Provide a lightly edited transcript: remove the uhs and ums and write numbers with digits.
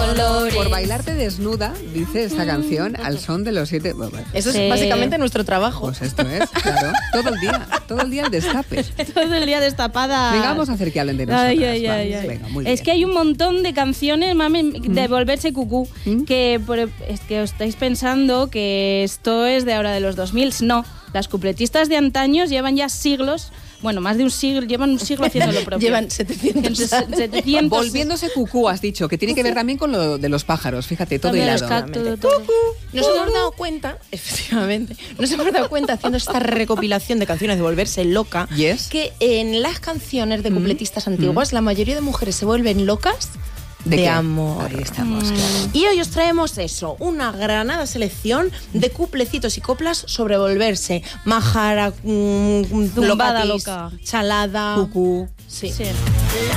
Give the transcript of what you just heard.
colores. Por bailarte desnuda, dice esta canción, al son de los 7... Eso es básicamente nuestro trabajo. Pues esto es, claro, todo el día el destape. Todo el día destapada. Venga, vamos a hacer que hablen de nosotras. Venga, muy bien. Es que hay un montón de canciones, mami, de volverse cucú, que es que os estáis pensando que esto es de ahora de los 2000. No, las cupletistas de antaños llevan ya siglos, bueno, más de un siglo, llevan un siglo haciendo lo propio. Llevan 700 700 Volviéndose cucú, has dicho, que tiene que ver también con lo de los pájaros, fíjate, todo También hilado. todo. Nos hemos dado cuenta, efectivamente, haciendo esta recopilación de canciones de volverse loca, Yes. que en las canciones de cupletistas antiguas la mayoría de mujeres se vuelven locas de qué? amor. Ahí estamos, claro. Y hoy os traemos eso, una granada selección de cuplecitos y coplas sobre volverse majara, Zumbada locatis, loca. chalada, Cucú. sí. Sí.